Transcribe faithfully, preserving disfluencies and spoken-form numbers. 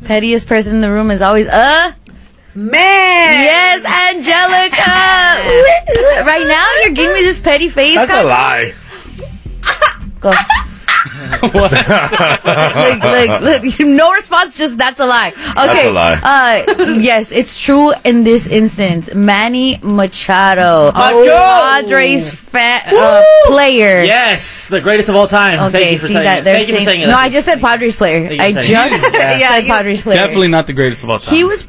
Pettiest person in the room is always uh man. Yes, Angelica. Right now, you're giving me this petty face. That's a lie. Go. What? Look, look, look. No response, just that's a lie. Okay. That's a lie. Uh, yes, it's true in this instance. Manny Machado. Macho! Padres fa- uh, player. Yes, the greatest of all time. Okay, Thank you for see saying that it. they're Thank you for saying, saying it. No, I just said Padres player. Thank you I for just saying it. said Yeah. Padres player. Definitely not the greatest of all time. He was